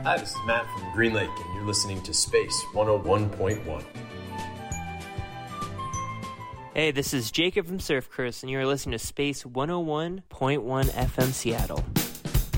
Hi, this is Matt from Green Lake, and you're listening to Space 101.1. Hey, this is Jacob from Surf Curse, and you're listening to Space 101.1 FM Seattle.